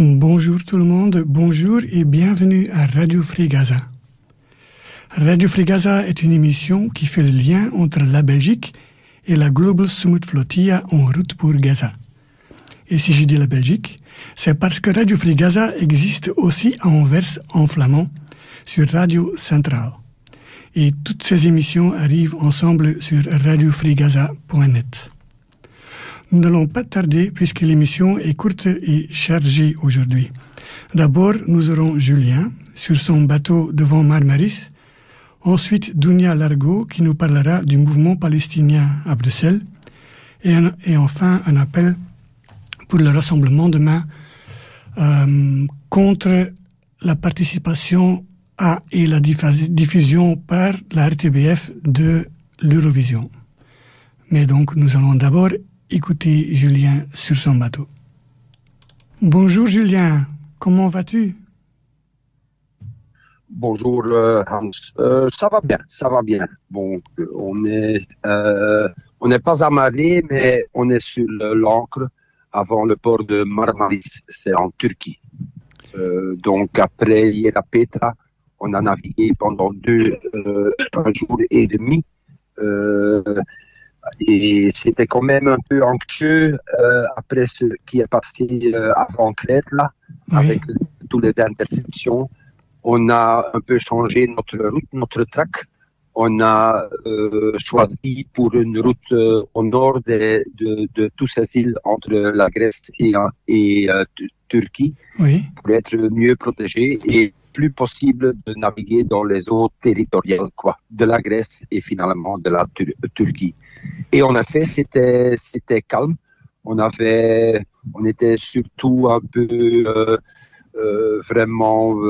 Bonjour tout le monde, bonjour et bienvenue à Radio Free Gaza. Radio Free Gaza est une émission qui fait le lien entre la Belgique et la Global Summit Flotilla en route pour Gaza. Et si je dis la Belgique, c'est parce que Radio Free Gaza existe aussi à Anvers en flamand sur Radio Centrale. Et toutes ces émissions arrivent ensemble sur radiofreegaza.net. Nous n'allons pas tarder puisque l'émission est courte et chargée aujourd'hui. D'abord, nous aurons Julien sur son bateau devant Marmaris. Ensuite, Dounia Largo qui nous parlera du mouvement palestinien à Bruxelles. Et enfin, un appel pour le rassemblement demain contre la participation à et la diffusion par la RTBF de l'Eurovision. Mais donc, nous allons d'abord écouter Julien sur son bateau. Bonjour Julien, comment vas-tu? Bonjour Hans, ça va bien. Bon, on n'est pas amarré, mais on est sur l'ancre avant le port de Marmaris, c'est en Turquie. Donc après Hiera-Petra, on a navigué pendant un jour et demi. Et c'était quand même un peu anxieux après ce qui est passé avant Crète, là, oui, avec toutes les interceptions. On a un peu changé notre route, notre track. On a choisi pour une route au nord de toutes ces îles entre la Grèce et Turquie, oui, pour être mieux protégé et plus possible de naviguer dans les eaux territoriales de la Grèce et finalement de la Turquie. Et en effet, c'était calme. On était surtout un peu vraiment,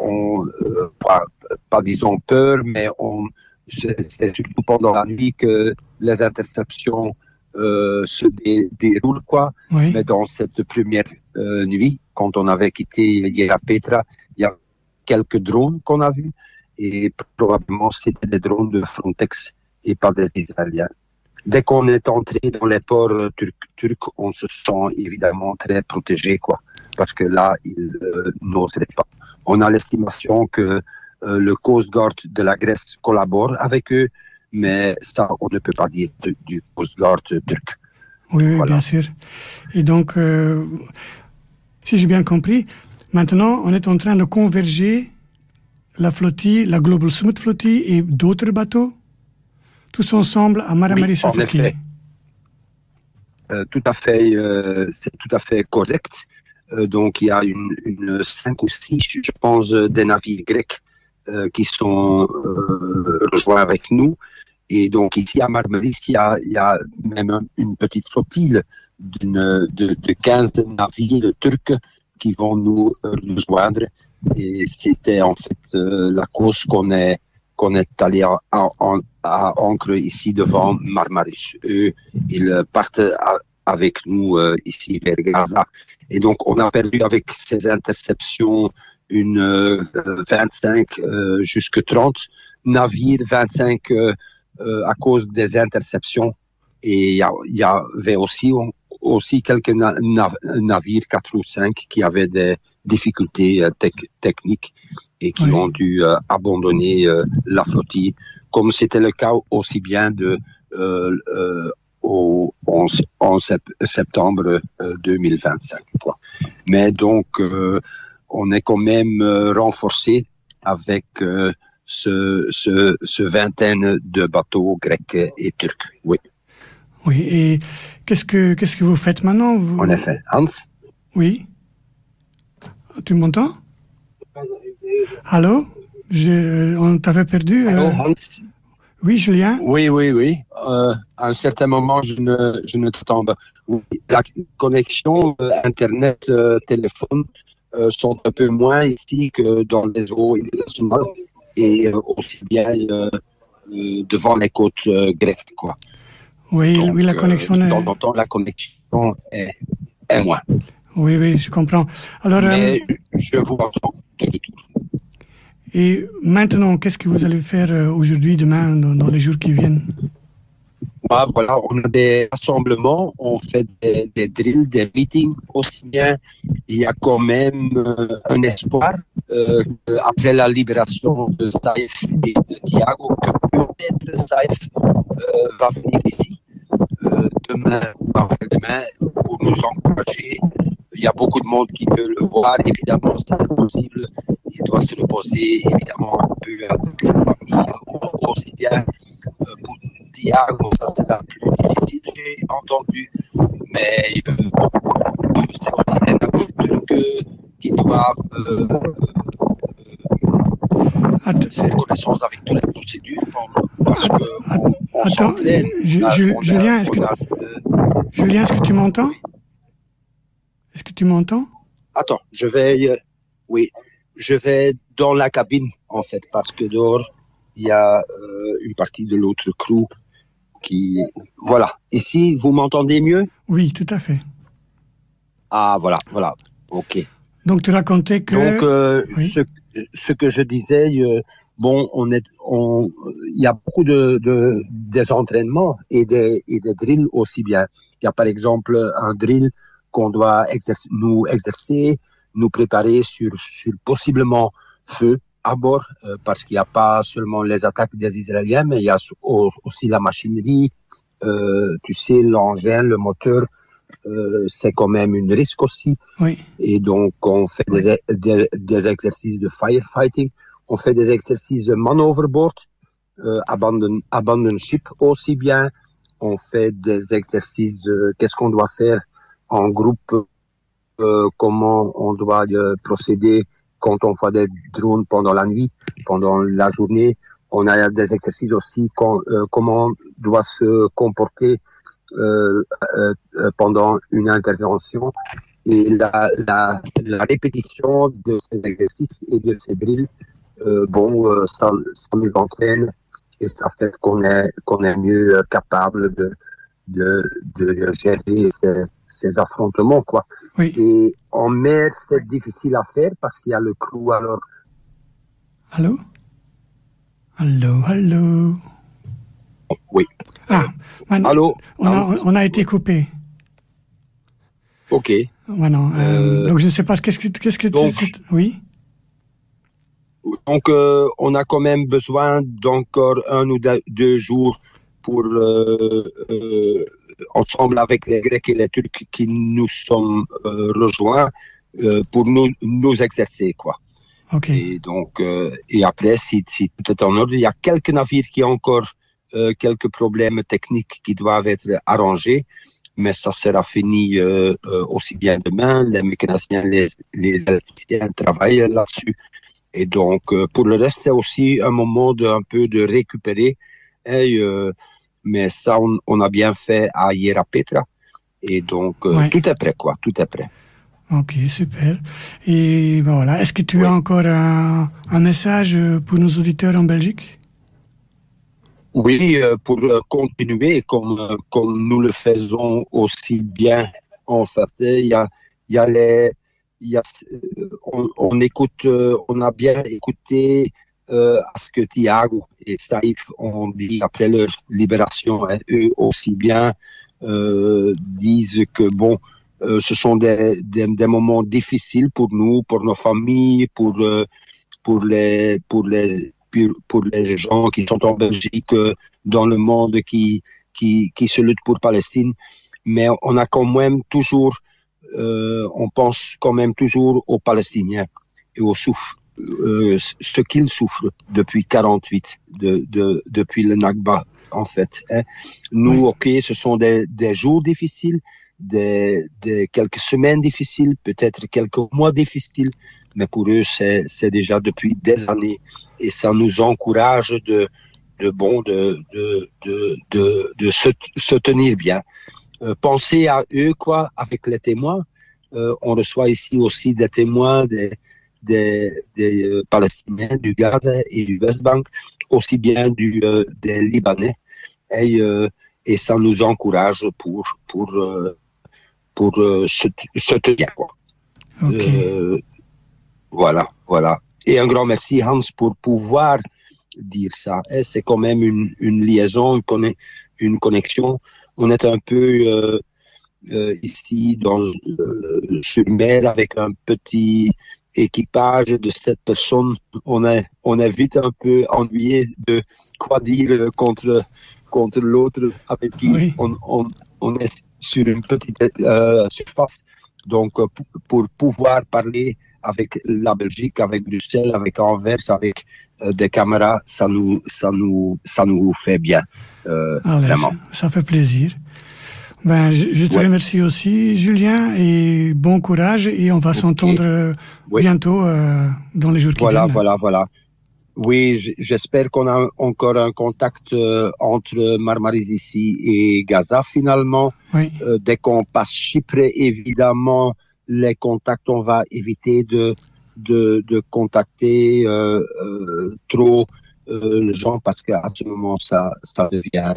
pas disons peur, mais c'est surtout pendant la nuit que les interceptions se déroulent, oui. Mais dans cette première nuit, quand on avait quitté Hiera-Petra, il y a quelques drones qu'on a vus et probablement c'était des drones de Frontex et pas des Israéliens. Dès qu'on est entré dans les ports turcs, on se sent évidemment très protégé, parce que là, ils n'oseraient pas. On a l'estimation que le Coast Guard de la Grèce collabore avec eux, mais ça, on ne peut pas dire du Coast Guard turc. Oui, voilà. Bien sûr. Et donc, si j'ai bien compris, maintenant, on est en train de converger la flottille, la Global Summit Flottille et d'autres bateaux tous ensemble à Marmaris, oui, en effet. Tout à fait, c'est tout à fait correct. Donc, il y a une 5 ou 6, je pense, des navires grecs qui sont rejoints avec nous. Et donc, ici à Marmaris, il y a même une petite flottille de 15 navires turcs qui vont nous rejoindre. Et c'était en fait la cause qu'on est allé à ancre ici devant Marmaris. Eux, ils partent avec nous ici vers Gaza. Et donc, on a perdu avec ces interceptions une 25 jusqu'à 30 navires, 25 à cause des interceptions. Et il y avait aussi quelques navires, 4 ou 5, qui avaient des difficultés techniques et qui ont dû abandonner la flottille, comme c'était le cas aussi bien au 11 septembre 2025. Mais donc, on est quand même renforcé avec ce vingtaine de bateaux grecs et turcs. Oui. Oui, et qu'est-ce que vous faites maintenant? En effet. Hans? Oui. Tu m'entends? Allô? On t'avait perdu. Allô, Hans? Oui, Julien? Oui. À un certain moment, je ne t'entends pas. La connexion Internet, téléphone sont un peu moins ici que dans les eaux internationales et aussi bien devant les côtes grecques, Oui, donc, oui, la connexion de temps en temps, la connexion est moins. Oui, je comprends. Alors, mais je vous entends de retour. Et maintenant, qu'est-ce que vous allez faire aujourd'hui, demain, dans les jours qui viennent? mois, voilà, on a des rassemblements, on fait des drills, des meetings aussi bien. Il y a quand même un espoir après la libération de Saïf et de Thiago que peut-être Saïf va venir ici demain ou après-demain pour nous encourager. Il y a beaucoup de monde qui veut le voir. Évidemment, ça c'est possible. Il doit se reposer évidemment un peu avec sa famille, aussi bien pour Thiago, ça c'est la plus difficile, j'ai entendu. Mais c'est aussi des navires qui doivent faire connaissance avec toutes les procédures parce qu'on s'entraîne. Julien, est-ce que tu m'entends? Est-ce que tu m'entends? Attends, je vais dans la cabine en fait parce que dehors il y a une partie de l'autre crew qui... Voilà. Ici, vous m'entendez mieux? Oui, tout à fait. Ah, voilà. Ok. Donc, tu racontais que... Donc, oui. ce que je disais, bon, il y a beaucoup des entraînements et des drills aussi bien. Il y a par exemple un drill qu'on doit nous exercer, nous préparer sur possiblement feu à bord, parce qu'il n'y a pas seulement les attaques des Israéliens, mais il y a aussi la machinerie, tu sais, l'engin, le moteur, c'est quand même un risque aussi. Oui. Et donc, on fait des exercices de firefighting, on fait des exercices de man overboard, abandon ship aussi bien, on fait des exercices, qu'est-ce qu'on doit faire en groupe, comment on doit procéder quand on fait des drones pendant la nuit, pendant la journée. On a des exercices aussi, comment on doit se comporter pendant une intervention. Et la répétition de ces exercices et de ces drills, ça nous entraîne et ça fait qu'on est mieux capable de gérer ces affrontements, quoi. Oui. Et en mer, c'est difficile à faire parce qu'il y a le crew, alors. Allô? Allô? Oui. Ah, allô? On a été coupé. Ok. Voilà. Donc, je ne sais pas, qu'est-ce que tu... Oui? Donc, on a quand même besoin d'encore 1 ou 2 jours pour, ensemble avec les Grecs et les Turcs qui nous sont rejoints, pour nous exercer, quoi. Okay. Et donc, et après, si tout est en ordre, il y a quelques navires qui ont encore quelques problèmes techniques qui doivent être arrangés, mais ça sera fini aussi bien demain. Les mécaniciens, les électriciens travaillent là-dessus. Et donc, pour le reste, c'est aussi un moment un peu de récupérer. Mais ça, on a bien fait à Hierapetra. Et donc, tout est prêt, quoi. Tout est prêt. Ok, super. Et voilà, est-ce que tu as encore un message pour nos auditeurs en Belgique? Oui, pour continuer comme nous le faisons aussi bien, en fait. On écoute, on a bien écouté à ce que Thiago et Saïf ont dit après leur libération. Hein, eux aussi bien disent que bon, ce sont des moments difficiles pour nous, pour nos familles, pour les gens qui sont en Belgique, dans le monde qui se luttent pour Palestine. Mais on a quand même toujours, on pense quand même toujours aux Palestiniens et ce qu'ils souffrent depuis 48, depuis le Nakba, en fait. Hein. Nous, ok, ce sont des jours difficiles, des quelques semaines difficiles, peut-être quelques mois difficiles, mais pour eux, c'est déjà depuis des années, et ça nous encourage de se tenir bien. Penser à eux, quoi, avec les témoins. On reçoit ici aussi des témoins des Palestiniens, du Gaza et du West-Bank, aussi bien des Libanais. Et ça nous encourage pour se tenir, quoi. Okay. Voilà. Et un grand merci, Hans, pour pouvoir dire ça. C'est quand même une liaison, une connexion. On est un peu ici sur mer avec un petit équipage de 7 personnes. On est vite un peu ennuyé de quoi dire contre l'autre avec qui Oui. on est sur une petite surface. Donc, pour pouvoir parler avec la Belgique, avec Bruxelles, avec Anvers, avec des caméras, ça nous fait bien, Allez, vraiment. ça fait plaisir. Ben, je te remercie aussi, Julien, et bon courage, et on va s'entendre bientôt dans les jours qui viennent. Voilà. Oui, j'espère qu'on a encore un contact entre Marmaris ici et Gaza finalement. Oui. Dès qu'on passe Chypre, évidemment, les contacts, on va éviter de contacter trop les gens parce qu'à ce moment, ça devient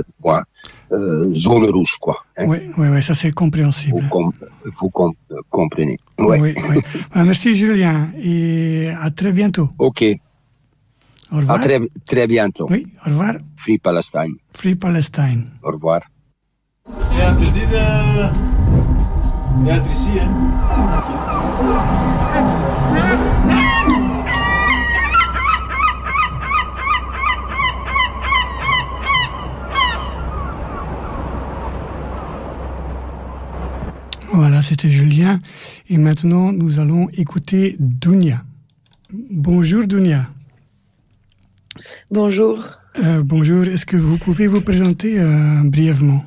zone rouge, quoi. Hein. Oui, ça c'est compréhensible. Vous comprenez. Oui. Merci Julien et à très bientôt. Ok. Au revoir. À très bientôt. Oui, au revoir. Free Palestine. Free Palestine. Au revoir. Ja, c'est dit d'être ici, hein. Voilà, c'était Julien. Et maintenant, nous allons écouter Dounia. Bonjour Dounia. Bonjour. Bonjour, est-ce que vous pouvez vous présenter brièvement?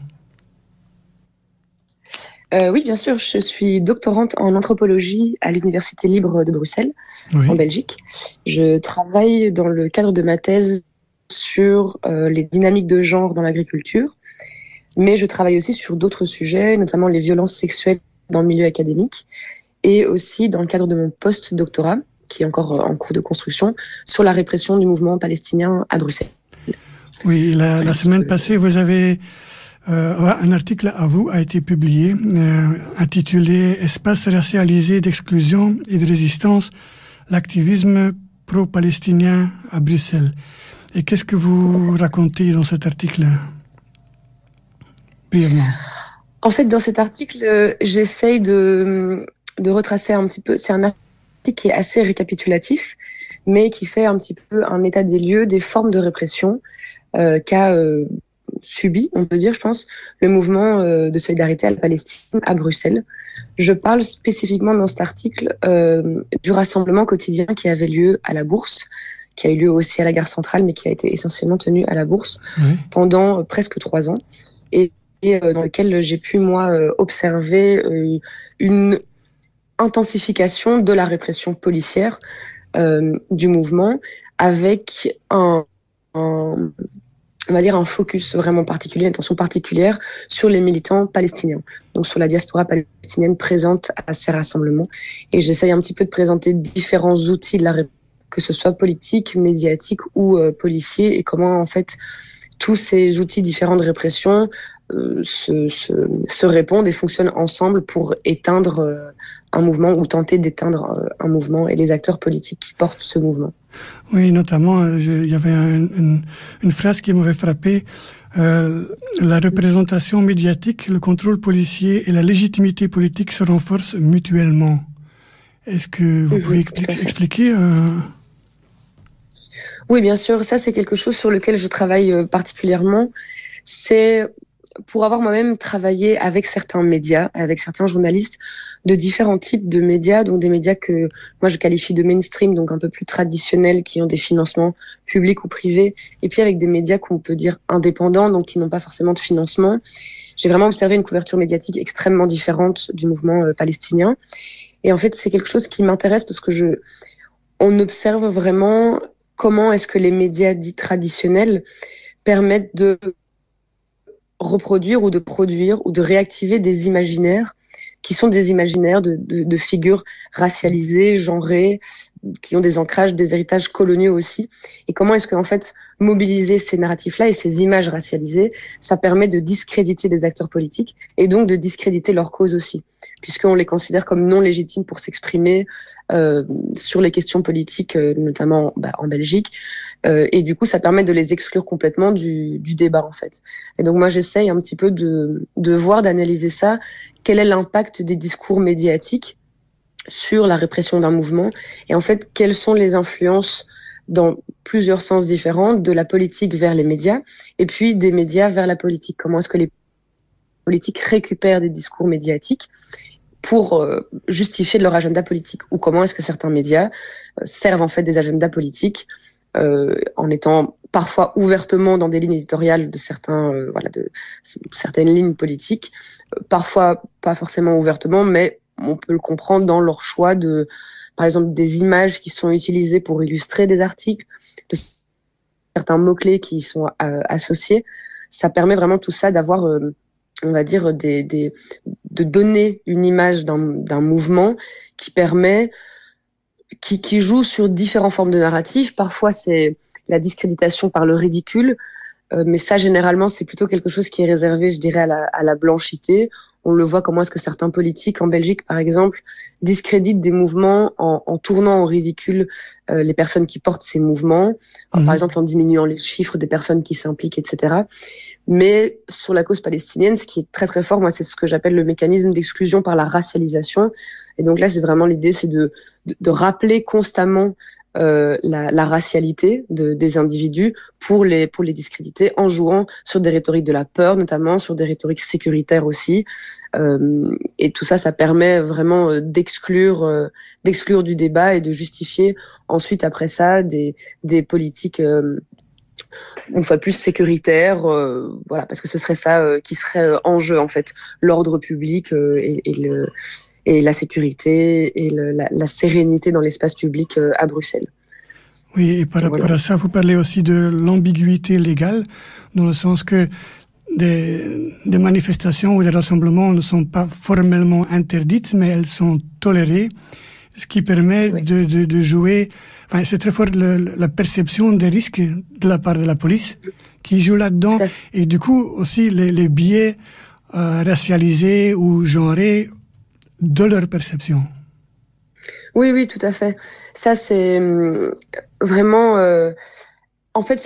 Oui, bien sûr. Je suis doctorante en anthropologie à l'Université libre de Bruxelles, en Belgique. Je travaille dans le cadre de ma thèse sur les dynamiques de genre dans l'agriculture, mais je travaille aussi sur d'autres sujets, notamment les violences sexuelles dans le milieu académique, et aussi dans le cadre de mon post-doctorat, qui est encore en cours de construction, sur la répression du mouvement palestinien à Bruxelles. Oui, la semaine passée, vous avez un article à vous a été publié intitulé « Espace racialisé d'exclusion et de résistance, l'activisme pro-palestinien à Bruxelles ». Et qu'est-ce que vous racontez dans cet article? Brièvement. En fait, dans cet article, j'essaye de retracer un petit peu. C'est un article qui est assez récapitulatif, mais qui fait un petit peu un état des lieux des formes de répression qu'a subi, on peut dire, je pense, le mouvement de solidarité à la Palestine à Bruxelles. Je parle spécifiquement dans cet article du rassemblement quotidien qui avait lieu à la Bourse, qui a eu lieu aussi à la gare centrale, mais qui a été essentiellement tenu à la Bourse pendant presque 3 ans. Et dans lequel j'ai pu, moi, observer une intensification de la répression policière du mouvement, avec on va dire un focus vraiment particulier, une attention particulière sur les militants palestiniens, donc sur la diaspora palestinienne présente à ces rassemblements. Et j'essaye un petit peu de présenter différents outils de la répression, que ce soit politique, médiatique ou policier, et comment en fait tous ces outils différents de répression se répondent et fonctionnent ensemble pour éteindre un mouvement ou tenter d'éteindre un mouvement et les acteurs politiques qui portent ce mouvement. Oui, notamment, il y avait une phrase qui m'avait frappé. La représentation médiatique, le contrôle policier et la légitimité politique se renforcent mutuellement. Est-ce que vous pouvez expliquer Oui, bien sûr. Ça, c'est quelque chose sur lequel je travaille particulièrement. C'est pour avoir moi-même travaillé avec certains médias, avec certains journalistes de différents types de médias, donc des médias que moi je qualifie de mainstream, donc un peu plus traditionnels, qui ont des financements publics ou privés, et puis avec des médias qu'on peut dire indépendants, donc qui n'ont pas forcément de financement. J'ai vraiment observé une couverture médiatique extrêmement différente du mouvement palestinien. Et en fait, c'est quelque chose qui m'intéresse parce que on observe vraiment comment est-ce que les médias dits traditionnels permettent de reproduire ou de produire ou de réactiver des imaginaires qui sont des imaginaires de figures racialisées, genrées, qui ont des ancrages, des héritages coloniaux aussi. Et comment est-ce qu'en fait, mobiliser ces narratifs-là et ces images racialisées, ça permet de discréditer des acteurs politiques et donc de discréditer leur cause aussi. puisqu'on les considère comme non légitimes pour s'exprimer sur les questions politiques, notamment en Belgique. Et du coup, ça permet de les exclure complètement du débat, en fait. Et donc, moi, j'essaye un petit peu de voir, d'analyser ça. Quel est l'impact des discours médiatiques sur la répression d'un mouvement? Et en fait, quelles sont les influences dans plusieurs sens différents, de la politique vers les médias, et puis des médias vers la politique? Comment est-ce que les politiques récupèrent des discours médiatiques pour justifier de leur agenda politique? Ou comment est-ce que certains médias servent en fait des agendas politiques en étant parfois ouvertement dans des lignes éditoriales de certaines lignes politiques, parfois pas forcément ouvertement, mais on peut le comprendre dans leur choix de, par exemple, des images qui sont utilisées pour illustrer des articles, de certains mots-clés qui sont associés. Ça permet vraiment tout ça d'avoir, on va dire, de donner une image d'un mouvement qui permet, qui joue sur différentes formes de narratifs. Parfois, c'est la discréditation par le ridicule, mais ça, généralement, c'est plutôt quelque chose qui est réservé, je dirais, à la blanchité. On le voit, comment est-ce que certains politiques en Belgique, par exemple, discréditent des mouvements en tournant au ridicule les personnes qui portent ces mouvements, par exemple en diminuant les chiffres des personnes qui s'impliquent, etc. Mais sur la cause palestinienne, ce qui est très très fort, moi, c'est ce que j'appelle le mécanisme d'exclusion par la racialisation. Et donc là, c'est vraiment l'idée, c'est de rappeler constamment la racialité des individus pour les discréditer, en jouant sur des rhétoriques de la peur, notamment sur des rhétoriques sécuritaires aussi. Et tout ça, ça permet vraiment d'exclure du débat et de justifier ensuite, après ça, des politiques une fois plus sécuritaires, voilà, parce que ce serait ça qui serait en jeu, en fait, l'ordre public et la sécurité et la sérénité dans l'espace public à Bruxelles. Oui, et par rapport à ça, vous parlez aussi de l'ambiguïté légale, dans le sens que des manifestations ou des rassemblements ne sont pas formellement interdites, mais elles sont tolérées, ce qui permet de jouer. Enfin, c'est très fort la perception des risques de la part de la police qui joue là-dedans, et du coup aussi les biais racialisés ou genrés de leur perception. Oui, tout à fait. Ça, c'est vraiment... en fait,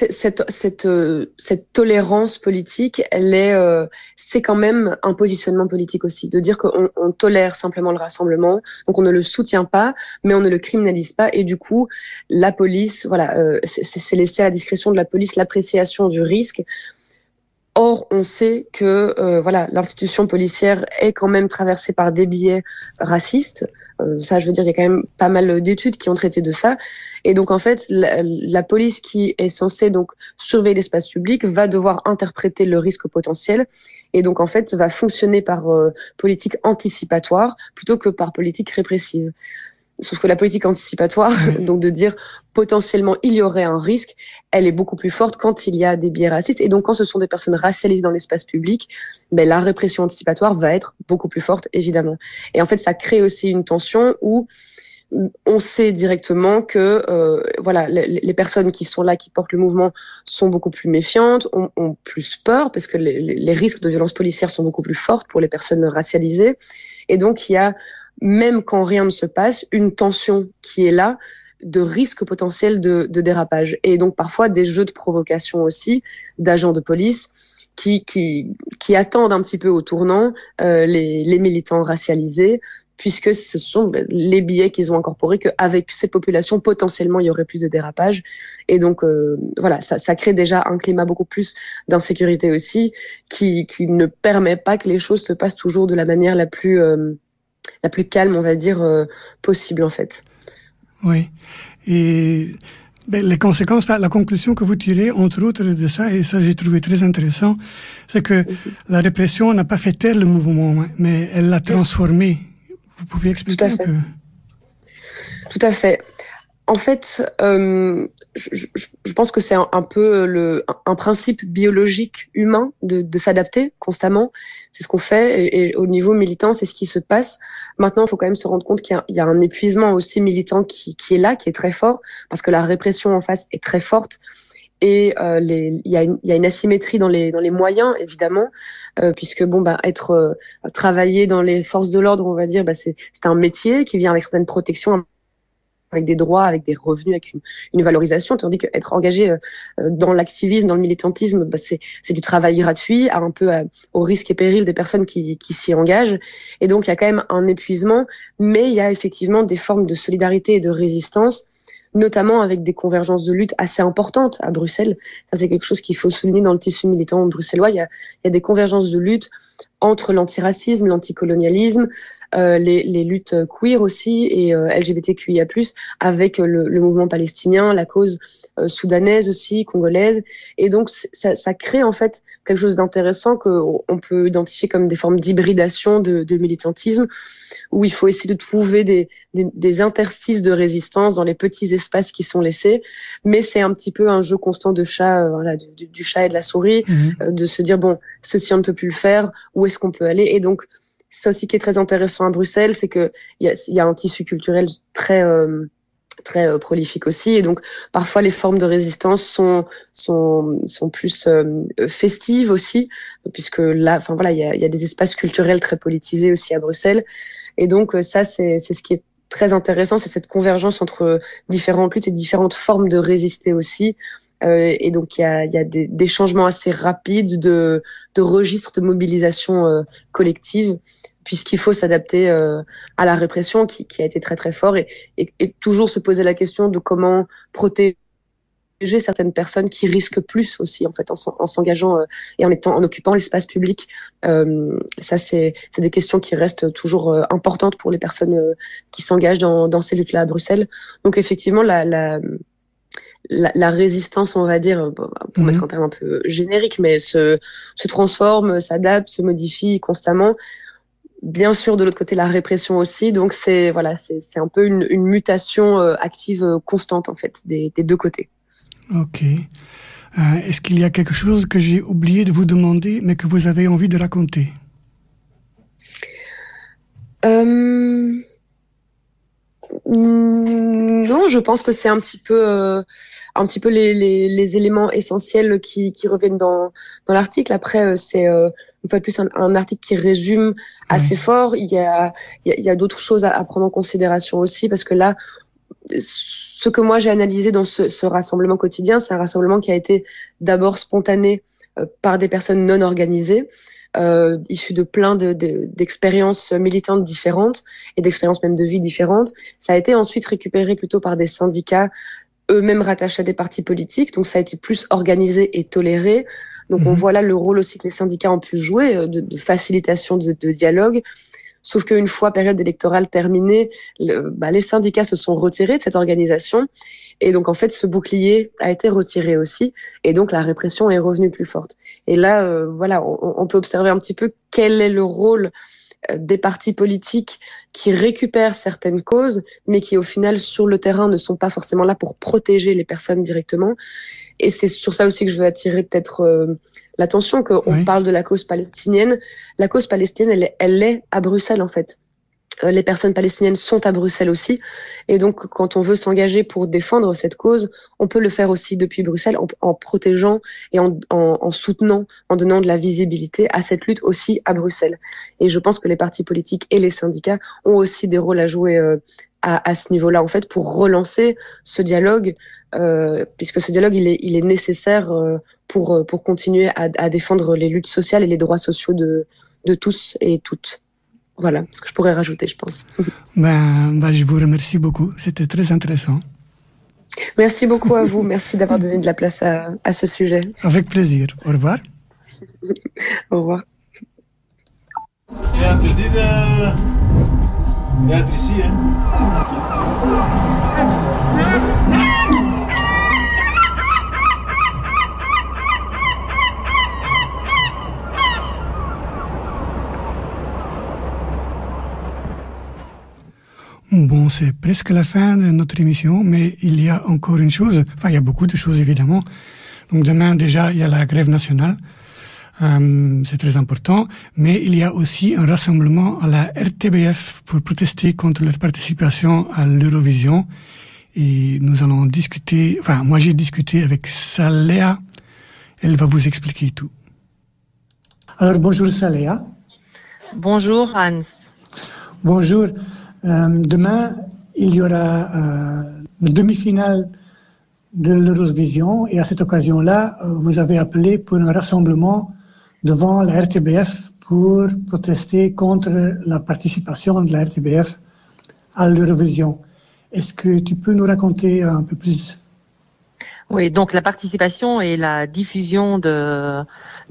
cette tolérance politique, c'est quand même un positionnement politique aussi, de dire qu'on tolère simplement le rassemblement, donc on ne le soutient pas, mais on ne le criminalise pas, et du coup, la police, c'est laissé à la discrétion de la police l'appréciation du risque. Or, on sait que l'institution policière est quand même traversée par des biais racistes. Ça, je veux dire, il y a quand même pas mal d'études qui ont traité de ça. Et donc, en fait, la police qui est censée donc surveiller l'espace public va devoir interpréter le risque potentiel. Et donc, en fait, va fonctionner par politique anticipatoire plutôt que par politique répressive. Sauf que la politique anticipatoire, donc de dire potentiellement il y aurait un risque, elle est beaucoup plus forte quand il y a des biais racistes. Et donc quand ce sont des personnes racialisées dans l'espace public, la répression anticipatoire va être beaucoup plus forte, évidemment. Et en fait, ça crée aussi une tension où on sait directement que les personnes qui sont là, qui portent le mouvement, sont beaucoup plus méfiantes, ont plus peur, parce que les risques de violences policières sont beaucoup plus fortes pour les personnes racialisées. Et donc il y a, même quand rien ne se passe, une tension qui est là, de risque potentiel de dérapage. Et donc parfois des jeux de provocation aussi, d'agents de police qui attendent un petit peu au tournant les militants racialisés, puisque ce sont les biais qu'ils ont incorporés, qu'avec ces populations, potentiellement, il y aurait plus de dérapage. Et donc, ça crée déjà un climat beaucoup plus d'insécurité aussi, qui ne permet pas que les choses se passent toujours de la manière la plus calme, on va dire, possible, en fait. Oui. Et les conséquences, la conclusion que vous tirez, entre autres de ça, et ça j'ai trouvé très intéressant, c'est que la répression n'a pas fait taire le mouvement, mais elle l'a transformé. Vous pouvez expliquer un peu? Tout à fait. En fait, je pense que c'est un peu un principe biologique humain de s'adapter constamment. C'est ce qu'on fait, et au niveau militant, c'est ce qui se passe. Maintenant, il faut quand même se rendre compte qu'il y a un épuisement aussi militant qui est là, qui est très fort, parce que la répression en face est très forte. et il y a une asymétrie dans les moyens, évidemment, puisque travailler dans les forces de l'ordre, on va dire, c'est un métier qui vient avec certaines protections, avec des droits, avec des revenus, avec une valorisation, tandis qu'être engagé dans l'activisme, dans le militantisme, c'est du travail gratuit, au risque et péril des personnes qui s'y engagent. Et donc, il y a quand même un épuisement, mais il y a effectivement des formes de solidarité et de résistance, notamment avec des convergences de lutte assez importantes à Bruxelles. Ça, c'est quelque chose qu'il faut souligner dans le tissu militant bruxellois. Il y a des convergences de lutte entre l'antiracisme, l'anticolonialisme, les luttes queer aussi et LGBTQIA+, avec le mouvement palestinien, la cause soudanaise aussi, congolaise. Et donc, ça crée en fait quelque chose d'intéressant qu'on peut identifier comme des formes d'hybridation de militantisme, où il faut essayer de trouver des interstices de résistance dans les petits espaces qui sont laissés. Mais c'est un petit peu un jeu constant de chat, du chat et de la souris, de se dire, bon, ceci on ne peut plus le faire, où est-ce qu'on peut aller? Et donc, ça aussi qui est très intéressant à Bruxelles, c'est que il y a un tissu culturel très prolifique aussi, et donc parfois les formes de résistance sont plus festives aussi, puisque là, il y a des espaces culturels très politisés aussi à Bruxelles, et donc ça c'est ce qui est très intéressant, c'est cette convergence entre différentes luttes et différentes formes de résister aussi. Et donc il y a des changements assez rapides de registres de mobilisation collective, puisqu'il faut s'adapter à la répression qui a été très très fort, et toujours se poser la question de comment protéger certaines personnes qui risquent plus aussi en fait en s'engageant et en occupant l'espace public. Ça c'est des questions qui restent toujours importantes pour les personnes qui s'engagent dans ces luttes-là à Bruxelles. Donc effectivement la résistance, on va dire, pour mettre un terme un peu générique, mais se transforme, s'adapte, se modifie constamment. Bien sûr, de l'autre côté, la répression aussi. Donc c'est un peu une mutation active constante en fait des deux côtés. Ok. Est-ce qu'il y a quelque chose que j'ai oublié de vous demander, mais que vous avez envie de raconter? Non, je pense que c'est un petit peu les éléments essentiels qui reviennent dans l'article. Après, c'est une fois de plus un article qui résume assez fort. Il y a d'autres choses à prendre en considération aussi, parce que là, ce que moi j'ai analysé dans ce rassemblement quotidien, c'est un rassemblement qui a été d'abord spontané par des personnes non organisées, issues de plein d'expériences militantes différentes et d'expériences même de vie différentes. Ça a été ensuite récupéré plutôt par des syndicats eux-mêmes rattachés à des partis politiques, donc ça a été plus organisé et toléré. Donc on voit là le rôle aussi que les syndicats ont pu jouer de facilitation de dialogue. Sauf qu'une fois période électorale terminée, les syndicats se sont retirés de cette organisation, et donc en fait ce bouclier a été retiré aussi, et donc la répression est revenue plus forte. Et là, on peut observer un petit peu quel est le rôle des partis politiques qui récupèrent certaines causes, mais qui au final sur le terrain ne sont pas forcément là pour protéger les personnes directement. Et c'est sur ça aussi que je veux attirer peut-être l'attention, qu'on parle de la cause palestinienne. La cause palestinienne, elle est à Bruxelles en fait. Les personnes palestiniennes sont à Bruxelles aussi. Et donc, quand on veut s'engager pour défendre cette cause, on peut le faire aussi depuis Bruxelles en protégeant et en soutenant, en donnant de la visibilité à cette lutte aussi à Bruxelles. Et je pense que les partis politiques et les syndicats ont aussi des rôles à jouer à ce niveau-là, en fait, pour relancer ce dialogue, puisque ce dialogue, il est nécessaire pour continuer à défendre les luttes sociales et les droits sociaux de tous et toutes. Voilà ce que je pourrais rajouter, je pense. Je vous remercie beaucoup. C'était très intéressant. Merci beaucoup à vous. Merci d'avoir donné de la place à ce sujet. Avec plaisir. Au revoir. Au revoir. Ja, c'est dit d'être ici, hein. Bon, c'est presque la fin de notre émission, mais il y a encore une chose. Enfin, il y a beaucoup de choses, évidemment. Donc, demain, déjà, il y a la grève nationale. C'est très important. Mais il y a aussi un rassemblement à la RTBF pour protester contre leur participation à l'Eurovision. Et nous allons discuter, moi j'ai discuté avec Saléa. Elle va vous expliquer tout. Alors bonjour Saléa. Bonjour Hans. Bonjour. Demain, il y aura une demi-finale de l'Eurovision et à cette occasion-là, vous avez appelé pour un rassemblement devant la RTBF pour protester contre la participation de la RTBF à l'Eurovision. Est-ce que tu peux nous raconter un peu plus? Oui, donc la participation et la diffusion de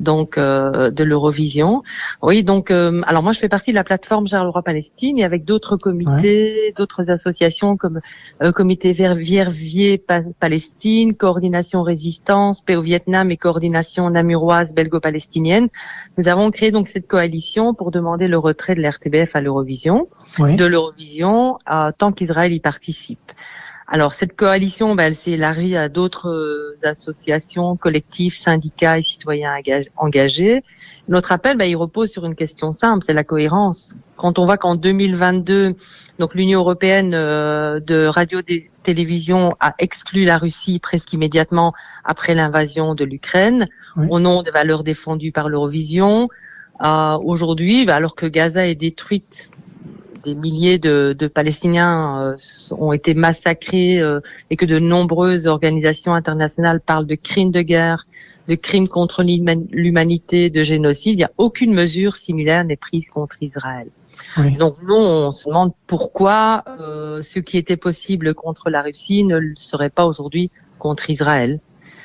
l'Eurovision. Oui, donc alors moi je fais partie de la plateforme Charleroi-Palestine et avec d'autres comités, d'autres associations comme Comité Verviers Palestine, Coordination Résistance, Paix au Vietnam et Coordination namuroise belgo-palestinienne. Nous avons créé donc cette coalition pour demander le retrait de la RTBF à l'Eurovision, de l'Eurovision tant qu'Israël y participe. Alors cette coalition, elle s'est élargie à d'autres associations, collectifs, syndicats et citoyens engagés. Notre appel, il repose sur une question simple, c'est la cohérence. Quand on voit qu'en 2022, donc l'Union européenne de radio-télévision a exclu la Russie presque immédiatement après l'invasion de l'Ukraine, au nom des valeurs défendues par l'Eurovision. Aujourd'hui, alors que Gaza est détruite, des milliers de Palestiniens ont été massacrés et que de nombreuses organisations internationales parlent de crimes de guerre, de crimes contre l'humanité, de génocide, il n'y a aucune mesure similaire n'est prise contre Israël. Oui. Donc nous, on se demande pourquoi ce qui était possible contre la Russie ne le serait pas aujourd'hui contre Israël.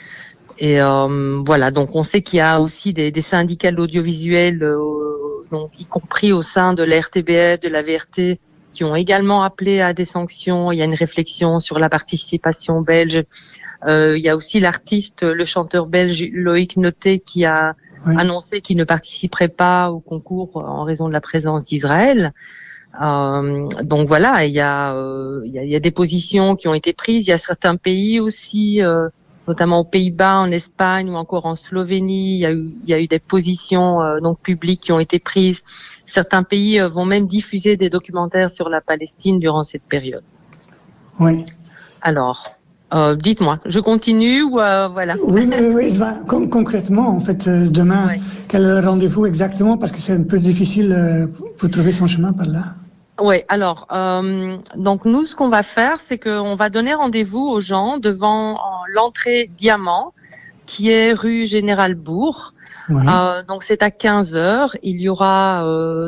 Et voilà, donc on sait qu'il y a aussi des syndicats de l'audiovisuel, donc y compris au sein de la RTBF, de la VRT, qui ont également appelé à des sanctions. Il y a une réflexion sur la participation belge. Il y a aussi l'artiste, le chanteur belge Loïc Noté, qui a annoncé qu'il ne participerait pas au concours en raison de la présence d'Israël. Donc voilà, il y a des positions qui ont été prises. Il y a certains pays aussi, notamment aux Pays-Bas, en Espagne ou encore en Slovénie, il y a eu des positions donc publiques qui ont été prises. Certains pays vont même diffuser des documentaires sur la Palestine durant cette période. Oui. Alors, dites-moi, je continue ou voilà. Oui. Concrètement, en fait, demain, quel rendez-vous exactement? Parce que c'est un peu difficile pour trouver son chemin par là. Oui, alors, donc nous, ce qu'on va faire, c'est qu'on va donner rendez-vous aux gens devant l'entrée Diamant, qui est rue Général Bourg. Oui. Donc c'est à 15h. Il y aura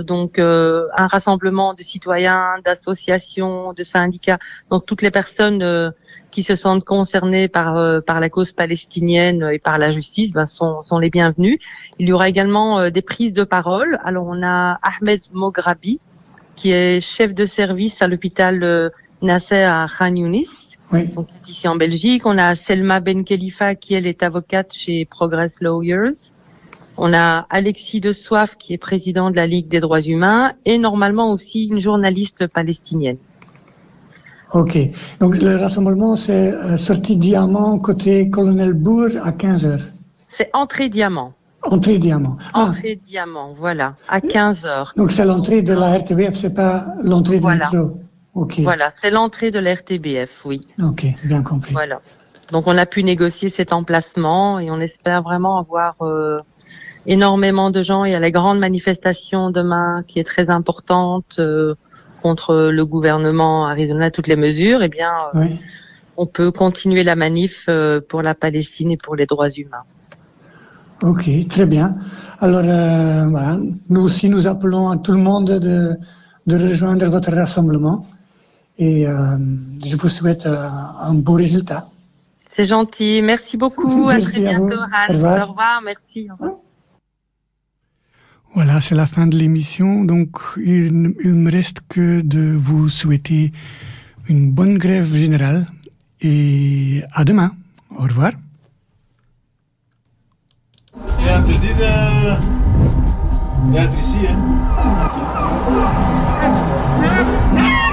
un rassemblement de citoyens, d'associations, de syndicats. Donc toutes les personnes qui se sentent concernées par la cause palestinienne et par la justice sont les bienvenues. Il y aura également des prises de parole. Alors on a Ahmed Mograbi, qui est chef de service à l'hôpital Nasser à Khan Younis, donc ici en Belgique. On a Selma Ben Khalifa, qui elle est avocate chez Progress Lawyers. On a Alexis de Soif, qui est président de la Ligue des droits humains, et normalement aussi une journaliste palestinienne. Ok. Donc le rassemblement, c'est sortie Diamant côté Colonel Bourg à 15h. C'est entrée Diamant. Entrée Diamant. Entrée Diamant, voilà, à 15h. Donc c'est l'entrée de la RTBF, c'est pas l'entrée du métro. Ok. Voilà, c'est l'entrée de la RTBF, oui. Ok, bien compris. Voilà. Donc on a pu négocier cet emplacement et on espère vraiment avoir énormément de gens. Il y a la grande manifestation demain qui est très importante contre le gouvernement Arizona, toutes les mesures. Eh bien, on peut continuer la manif pour la Palestine et pour les droits humains. Ok, très bien. Alors, voilà, nous aussi, nous appelons à tout le monde de rejoindre votre rassemblement et je vous souhaite un beau résultat. C'est gentil, merci beaucoup. Merci à très bientôt, Hans. Au revoir, merci. Au revoir. Voilà, c'est la fin de l'émission. Donc, il ne me reste que de vous souhaiter une bonne grève générale et à demain. Au revoir. Ja, c'est dit d'être ici, hein.